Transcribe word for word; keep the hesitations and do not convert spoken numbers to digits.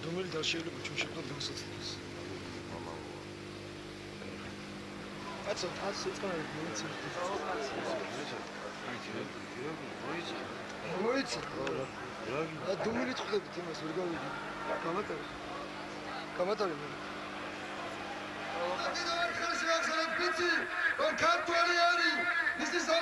რომელი და შეიძლება ჩვენ შეხვდეთ განსაცდელს. კაცო, ასე წყარი მოიცი. აუ, კაცო. მოიცი. მოიცი. და დუმილი წხდებით იმას ვერ გავიდი. გამატარი. გამატარი მე. აუ, ხალხი ხალხი ხალხი ხალხი ხალხი ხალხი ხალხი ხალხი ხალხი ხალხი ხალხი